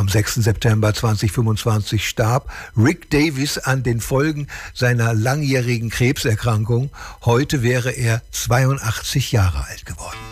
am 6. September 2025 starb Rick Davies an den Folgen seiner langjährigen Krebserkrankung. Heute wäre er 82 Jahre alt geworden.